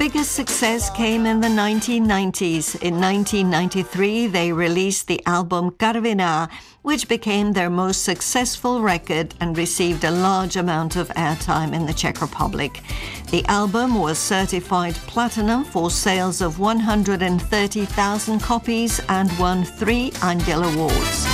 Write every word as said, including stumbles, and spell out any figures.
biggest success came in the nineteen nineties. In nineteen ninety-three, they released the album Karviná, which became their most successful record and received a large amount of airtime in the Czech Republic. The album was certified platinum for sales of one hundred thirty thousand copies and won three Anděl Awards.